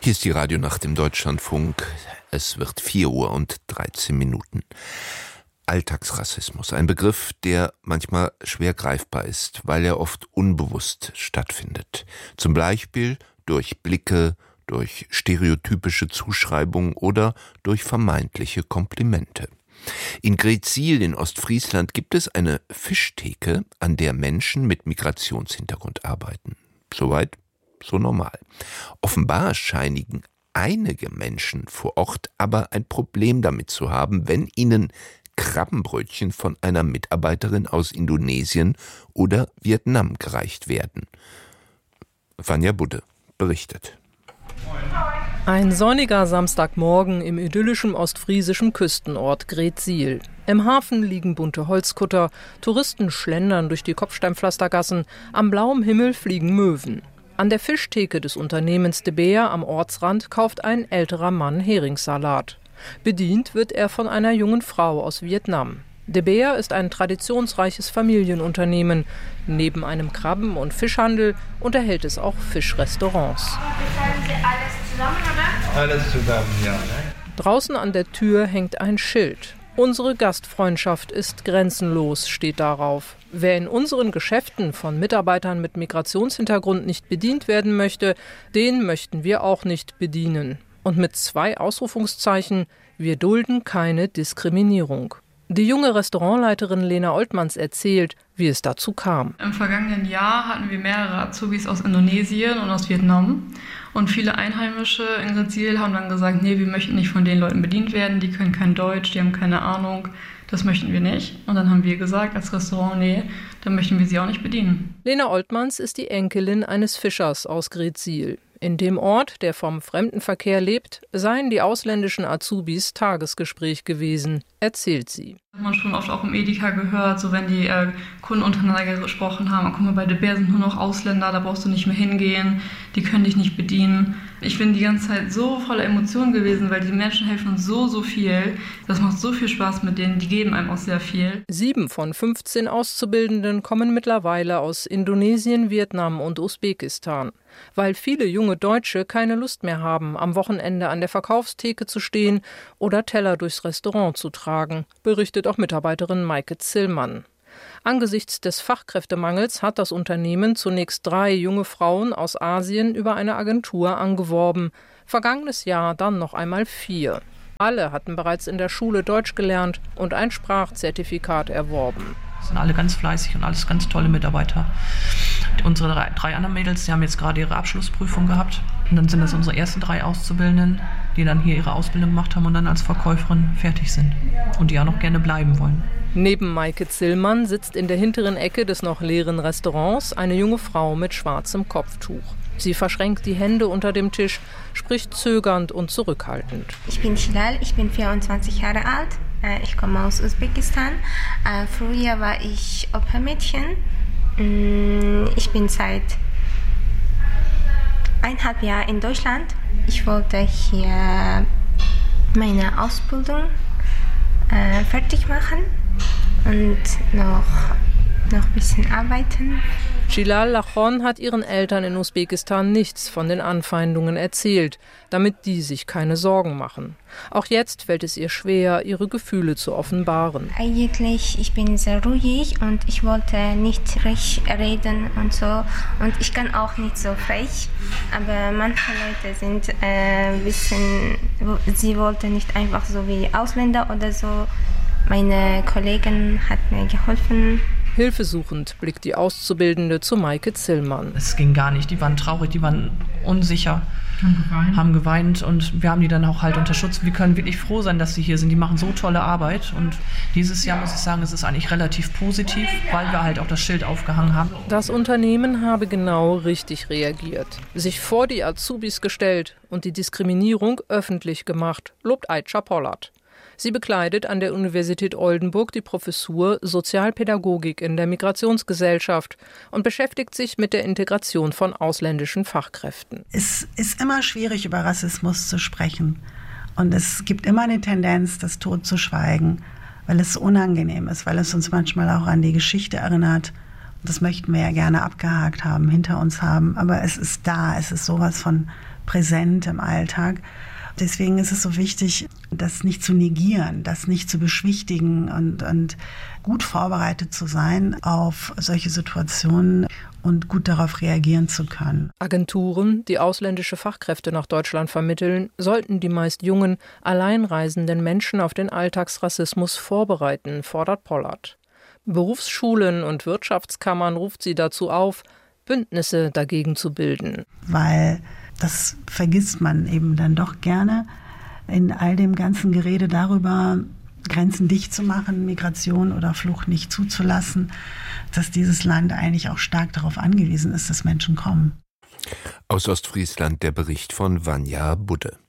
Hier ist die Radionacht im Deutschlandfunk. Es wird 4:13 Uhr. Alltagsrassismus, ein Begriff, der manchmal schwer greifbar ist, weil er oft unbewusst stattfindet. Zum Beispiel durch Blicke, durch stereotypische Zuschreibungen oder durch vermeintliche Komplimente. In Greetsiel in Ostfriesland gibt es eine Fischtheke, an der Menschen mit Migrationshintergrund arbeiten. Soweit, so normal. Offenbar scheinigen einige Menschen vor Ort aber ein Problem damit zu haben, wenn ihnen Krabbenbrötchen von einer Mitarbeiterin aus Indonesien oder Vietnam gereicht werden. Vanja Budde berichtet. Ein sonniger Samstagmorgen im idyllischen ostfriesischen Küstenort Greetsiel. Im Hafen liegen bunte Holzkutter, Touristen schlendern durch die Kopfsteinpflastergassen, am blauem Himmel fliegen Möwen. An der Fischtheke des Unternehmens De Beer am Ortsrand kauft ein älterer Mann Heringssalat. Bedient wird er von einer jungen Frau aus Vietnam. De Beer ist ein traditionsreiches Familienunternehmen. Neben einem Krabben- und Fischhandel unterhält es auch Fischrestaurants. Bezahlen Sie alles zusammen, oder? Alles zusammen, ja. Draußen an der Tür hängt ein Schild. Unsere Gastfreundschaft ist grenzenlos, steht darauf. Wer in unseren Geschäften von Mitarbeitern mit Migrationshintergrund nicht bedient werden möchte, den möchten wir auch nicht bedienen. Und mit 2 Ausrufungszeichen: Wir dulden keine Diskriminierung. Die junge Restaurantleiterin Lena Oltmanns erzählt, wie es dazu kam. Im vergangenen Jahr hatten wir mehrere Azubis aus Indonesien und aus Vietnam. Und viele Einheimische in Greetsiel haben dann gesagt, nee, wir möchten nicht von den Leuten bedient werden, die können kein Deutsch, die haben keine Ahnung, das möchten wir nicht. Und dann haben wir gesagt als Restaurant, nee, dann möchten wir sie auch nicht bedienen. Lena Oltmanns ist die Enkelin eines Fischers aus Greetsiel. In dem Ort, der vom Fremdenverkehr lebt, seien die ausländischen Azubis Tagesgespräch gewesen, erzählt sie. Das hat man schon oft auch im Edeka gehört, so wenn die Kunden untereinander gesprochen haben, guck mal, bei De Beer sind nur noch Ausländer, da brauchst du nicht mehr hingehen, die können dich nicht bedienen. Ich bin die ganze Zeit so voller Emotionen gewesen, weil die Menschen helfen uns so viel. Das macht so viel Spaß mit denen, die geben einem auch sehr viel. 7 von 15 Auszubildenden kommen mittlerweile aus Indonesien, Vietnam und Usbekistan. Weil viele junge Deutsche keine Lust mehr haben, am Wochenende an der Verkaufstheke zu stehen oder Teller durchs Restaurant zu tragen, berichtet auch Mitarbeiterin Maike Zillmann. Angesichts des Fachkräftemangels hat das Unternehmen zunächst 3 junge Frauen aus Asien über eine Agentur angeworben. Vergangenes Jahr dann noch einmal 4. Alle hatten bereits in der Schule Deutsch gelernt und ein Sprachzertifikat erworben. Das sind alle ganz fleißig und alles ganz tolle Mitarbeiter. Unsere 3 anderen Mädels, die haben jetzt gerade ihre Abschlussprüfung gehabt. Und dann sind das unsere ersten 3 Auszubildenden, die dann hier ihre Ausbildung gemacht haben und dann als Verkäuferin fertig sind. Und die auch noch gerne bleiben wollen. Neben Maike Zillmann sitzt in der hinteren Ecke des noch leeren Restaurants eine junge Frau mit schwarzem Kopftuch. Sie verschränkt die Hände unter dem Tisch, spricht zögernd und zurückhaltend. Ich bin Hilal, ich bin 24 Jahre alt. Ich komme aus Usbekistan. Früher war ich Au-pair-Mädchen. Ich bin seit 1,5 Jahren in Deutschland. Ich wollte hier meine Ausbildung fertig machen und noch ein bisschen arbeiten. Gilal Lachon hat ihren Eltern in Usbekistan nichts von den Anfeindungen erzählt, damit die sich keine Sorgen machen. Auch jetzt fällt es ihr schwer, ihre Gefühle zu offenbaren. Eigentlich, ich bin sehr ruhig und ich wollte nicht recht reden und so. Und ich kann auch nicht so frech, aber manche Leute sind ein bisschen, sie wollten nicht einfach so wie Ausländer oder so. Meine Kollegin hat mir geholfen. Hilfesuchend blickt die Auszubildende zu Maike Zillmann. Es ging gar nicht, die waren traurig, die waren unsicher, haben geweint und wir haben die dann auch halt unter Schutz. Wir können wirklich froh sein, dass sie hier sind, die machen so tolle Arbeit und dieses Jahr muss ich sagen, es ist eigentlich relativ positiv, weil wir halt auch das Schild aufgehangen haben. Das Unternehmen habe genau richtig reagiert, sich vor die Azubis gestellt und die Diskriminierung öffentlich gemacht, lobt Aitcha Pollard. Sie bekleidet an der Universität Oldenburg die Professur Sozialpädagogik in der Migrationsgesellschaft und beschäftigt sich mit der Integration von ausländischen Fachkräften. Es ist immer schwierig, über Rassismus zu sprechen. Und es gibt immer eine Tendenz, das totzuschweigen, weil es unangenehm ist, weil es uns manchmal auch an die Geschichte erinnert Das möchten wir ja gerne abgehakt haben, hinter uns haben. Aber es ist da, es ist sowas von präsent im Alltag. Deswegen ist es so wichtig, das nicht zu negieren, das nicht zu beschwichtigen und gut vorbereitet zu sein auf solche Situationen und gut darauf reagieren zu können. Agenturen, die ausländische Fachkräfte nach Deutschland vermitteln, sollten die meist jungen, alleinreisenden Menschen auf den Alltagsrassismus vorbereiten, fordert Pollard. Berufsschulen und Wirtschaftskammern ruft sie dazu auf, Bündnisse dagegen zu bilden. Weil das vergisst man eben dann doch gerne in all dem ganzen Gerede darüber, Grenzen dicht zu machen, Migration oder Flucht nicht zuzulassen, dass dieses Land eigentlich auch stark darauf angewiesen ist, dass Menschen kommen. Aus Ostfriesland der Bericht von Vanja Budde.